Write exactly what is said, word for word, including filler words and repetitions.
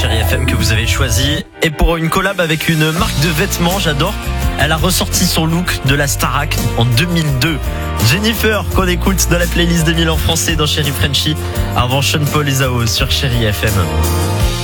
Chéri F M que vous avez choisi. Et pour une collab avec une marque de vêtements, j'adore. Elle a ressorti son look de la Starac en deux mille deux. Jennifer, qu'on écoute dans la playlist deux mille en français dans Chéri Frenchy. Avant Sean Paul et Zao sur Chéri F M.